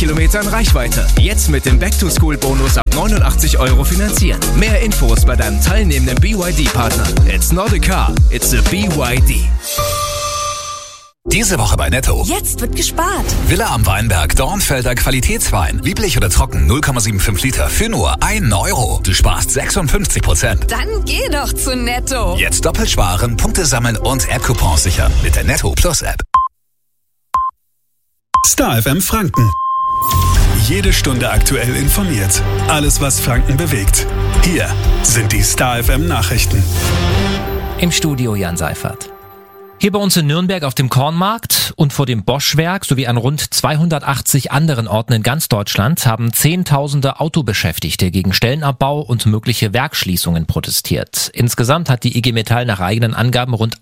Kilometern Reichweite. Jetzt mit dem Back-to-School-Bonus ab 89 € finanzieren. Mehr Infos bei deinem teilnehmenden BYD-Partner. It's not a car, it's a BYD. Diese Woche bei Netto. Jetzt wird gespart. Villa am Weinberg, Dornfelder Qualitätswein. Lieblich oder trocken, 0,75 Liter für nur 1 €. Du sparst 56%. Dann geh doch zu Netto. Jetzt doppelt sparen, Punkte sammeln und App-Coupons sichern mit der Netto Plus App. Star FM Franken. Jede Stunde aktuell informiert. Alles, was Franken bewegt. Hier sind die Star FM Nachrichten. Im Studio Jan Seifert. Hier bei uns in Nürnberg auf dem Kornmarkt und vor dem Bosch-Werk sowie an rund 280 anderen Orten in ganz Deutschland haben Zehntausende Autobeschäftigte gegen Stellenabbau und mögliche Werksschließungen protestiert. Insgesamt hat die IG Metall nach eigenen Angaben rund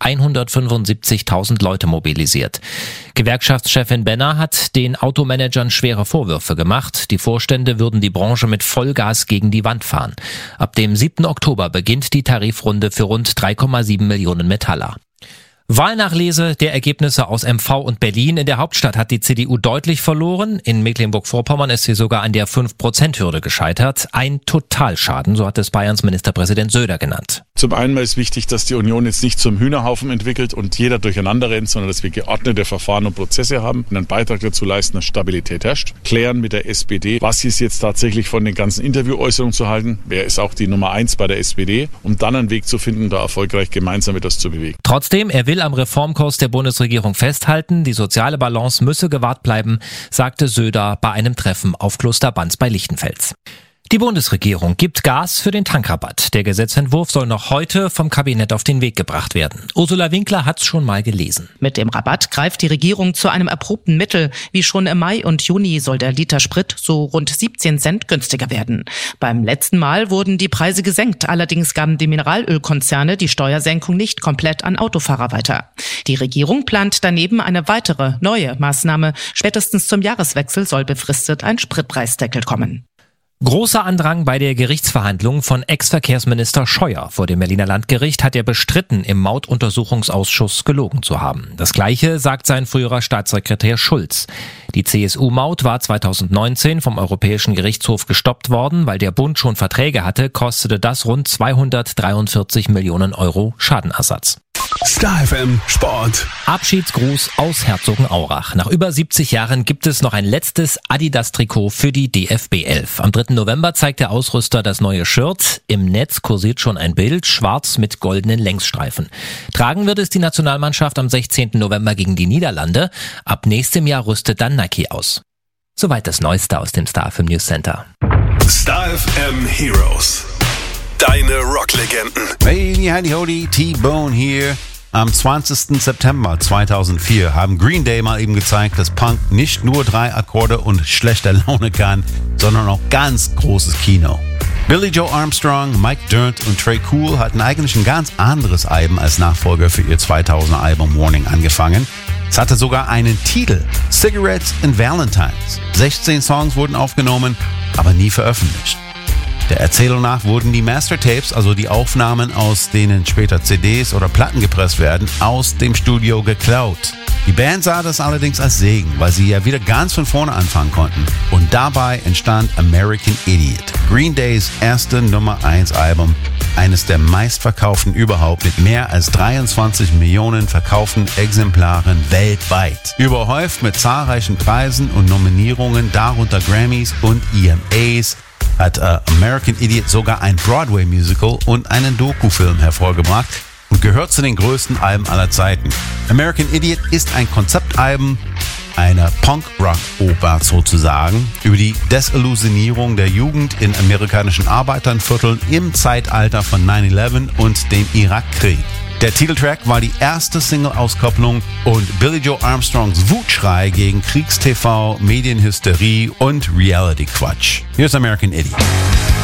175.000 Leute mobilisiert. Gewerkschaftschefin Benner hat den Automanagern schwere Vorwürfe gemacht. Die Vorstände würden die Branche mit Vollgas gegen die Wand fahren. Ab dem 7. Oktober beginnt die Tarifrunde für rund 3,7 Millionen Metaller. Wahlnachlese der Ergebnisse aus MV und Berlin. In der Hauptstadt hat die CDU deutlich verloren. In Mecklenburg-Vorpommern ist sie sogar an der 5%-Hürde gescheitert. Ein Totalschaden, so hat es Bayerns Ministerpräsident Söder genannt. Zum einen ist wichtig, dass die Union jetzt nicht zum Hühnerhaufen entwickelt und jeder durcheinander rennt, sondern dass wir geordnete Verfahren und Prozesse haben und einen Beitrag dazu leisten, dass Stabilität herrscht. Klären mit der SPD, was ist jetzt tatsächlich von den ganzen Interviewäußerungen zu halten, wer ist auch die Nummer 1 bei der SPD, um dann einen Weg zu finden, da erfolgreich gemeinsam etwas zu bewegen. Trotzdem, er will am Reformkurs der Bundesregierung festhalten. Die soziale Balance müsse gewahrt bleiben, sagte Söder bei einem Treffen auf Kloster Banz bei Lichtenfels. Die Bundesregierung gibt Gas für den Tankrabatt. Der Gesetzentwurf soll noch heute vom Kabinett auf den Weg gebracht werden. Ursula Winkler hat's schon mal gelesen. Mit dem Rabatt greift die Regierung zu einem erprobten Mittel. Wie schon im Mai und Juni soll der Liter Sprit so rund 17 Cent günstiger werden. Beim letzten Mal wurden die Preise gesenkt. Allerdings gaben die Mineralölkonzerne die Steuersenkung nicht komplett an Autofahrer weiter. Die Regierung plant daneben eine weitere, neue Maßnahme. Spätestens zum Jahreswechsel soll befristet ein Spritpreisdeckel kommen. Großer Andrang bei der Gerichtsverhandlung von Ex-Verkehrsminister Scheuer. Vor dem Berliner Landgericht hat er bestritten, im Mautuntersuchungsausschuss gelogen zu haben. Das Gleiche sagt sein früherer Staatssekretär Schulz. Die CSU-Maut war 2019 vom Europäischen Gerichtshof gestoppt worden. Weil der Bund schon Verträge hatte, kostete das rund 243 Millionen € Schadenersatz. Star FM Sport. Abschiedsgruß aus Herzogenaurach. Nach über 70 Jahren gibt es noch ein letztes Adidas-Trikot für die DFB 11. Am 3. November zeigt der Ausrüster das neue Shirt. Im Netz kursiert schon ein Bild, schwarz mit goldenen Längsstreifen. Tragen wird es die Nationalmannschaft am 16. November gegen die Niederlande. Ab nächstem Jahr rüstet dann Nike aus. Soweit das Neueste aus dem Star FM News Center. Star FM Heroes. Deine Rocklegenden. Hey, howdy, T-Bone hier. Am 20. September 2004 haben Green Day mal eben gezeigt, dass Punk nicht nur 3 Akkorde und schlechter Laune kann, sondern auch ganz großes Kino. Billy Joe Armstrong, Mike Dirnt und Trey Cool hatten eigentlich ein ganz anderes Album als Nachfolger für ihr 2000er Album Warning angefangen. Es hatte sogar einen Titel, Cigarettes and Valentines. 16 Songs wurden aufgenommen, aber nie veröffentlicht. Der Erzählung nach wurden die Mastertapes, also die Aufnahmen, aus denen später CDs oder Platten gepresst werden, aus dem Studio geklaut. Die Band sah das allerdings als Segen, weil sie ja wieder ganz von vorne anfangen konnten. Und dabei entstand American Idiot, Green Days erste Nummer 1 Album, eines der meistverkauften überhaupt mit mehr als 23 Millionen verkauften Exemplaren weltweit. Überhäuft mit zahlreichen Preisen und Nominierungen, darunter Grammys und EMAs, hat American Idiot sogar ein Broadway-Musical und einen Doku-Film hervorgebracht und gehört zu den größten Alben aller Zeiten. American Idiot ist ein Konzeptalbum, eine Punk-Rock-Oper sozusagen, über die Desillusionierung der Jugend in amerikanischen Arbeitervierteln im Zeitalter von 9/11 und dem Irakkrieg. Der Titeltrack war die erste Single-Auskopplung und Billy Joe Armstrongs Wutschrei gegen Kriegstv, Medienhysterie und Reality-Quatsch. Hier ist American Idiot.